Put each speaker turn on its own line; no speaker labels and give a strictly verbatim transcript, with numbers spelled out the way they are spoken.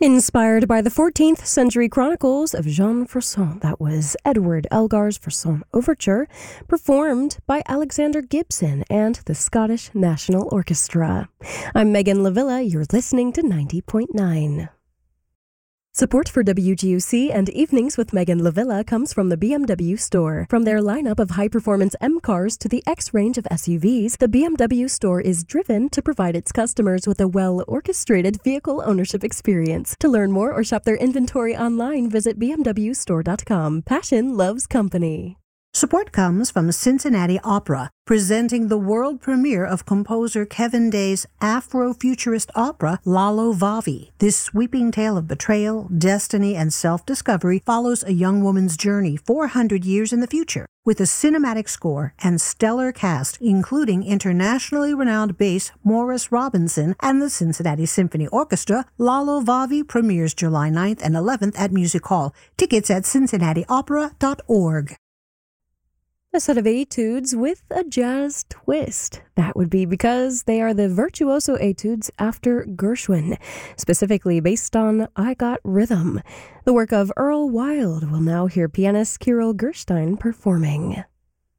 Inspired by the fourteenth century chronicles of Jean Froissart, that was Edward Elgar's Froissart Overture, performed by Alexander Gibson and the Scottish National Orchestra. I'm Megan Lavilla, you're listening to ninety point nine. Support for W G U C and Evenings with Megan Lavilla comes from the B M W store. From their lineup of high-performance M cars to the X range of S U Vs, the B M W store is driven to provide its customers with a well-orchestrated vehicle ownership experience. To learn more or shop their inventory online, visit b m w store dot com. Passion loves company.
Support comes from Cincinnati Opera, presenting the world premiere of composer Kevin Day's Afro-futurist opera, Lalo Vavi. This sweeping tale of betrayal, destiny, and self-discovery follows a young woman's journey four hundred years in the future. With a cinematic score and stellar cast, including internationally renowned bass Morris Robinson and the Cincinnati Symphony Orchestra, Lalo Vavi premieres July ninth and eleventh at Music Hall. Tickets at cincinnati opera dot org.
A set of etudes with a jazz twist. That would be because they are the virtuoso etudes after Gershwin, specifically based on I Got Rhythm. The work of Earl Wild will now hear pianist Kirill Gerstein performing.